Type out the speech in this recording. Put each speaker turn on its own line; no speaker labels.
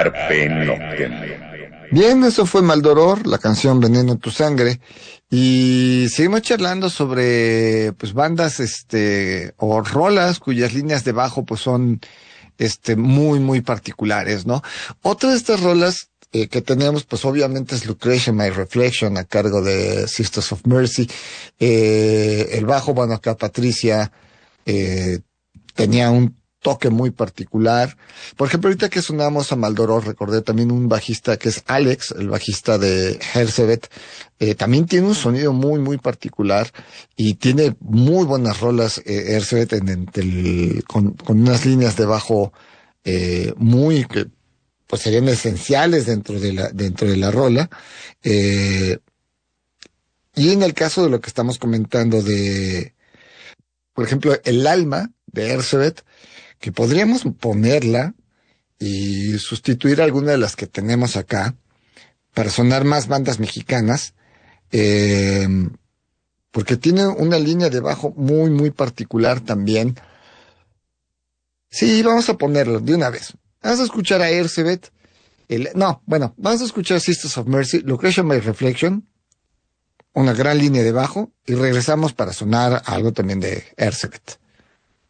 Carpe Noctem.
Bien, eso fue Maldoror, la canción Veneno en tu sangre. Y seguimos charlando sobre pues bandas o rolas cuyas líneas de bajo pues son muy muy particulares, ¿no? Otra de estas rolas que tenemos pues obviamente es Lucretia My Reflection a cargo de Sisters of Mercy. El bajo, bueno, acá Patricia tenía un toque muy particular. Por ejemplo, ahorita que sonamos a Maldoror, recordé también un bajista que es Alex, el bajista de Hersebet. También tiene un sonido muy, muy particular y tiene muy buenas rolas, Hersebet, con unas líneas de bajo muy, que pues serían esenciales dentro de la rola. Y en el caso de lo que estamos comentando por ejemplo, El Alma de Hersebet, que podríamos ponerla y sustituir alguna de las que tenemos acá para sonar más bandas mexicanas, eh, porque tiene una línea de bajo muy, muy particular también. Sí, vamos a ponerlo de una vez. Vamos a escuchar a Hersebet. Vamos a escuchar Sisters of Mercy, Lucretia My Reflection, una gran línea de bajo, y regresamos para sonar algo también de Hersebet.